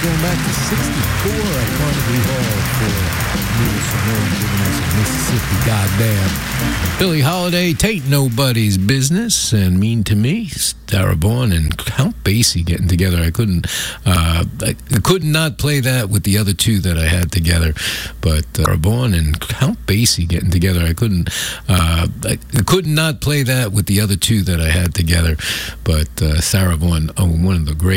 going back to 64 at Carnegie Hall for Nina Simone giving us a Mississippi Goddamn. Billie Holiday, Tain't Nobody's Business, and Mean to Me, Sarah Vaughan and Count Basie getting together. I could not play that with the other two that I had together, but Sarah Vaughan and Count Basie getting together. I could not play that with the other two that I had together, but Sarah Vaughan, one of the great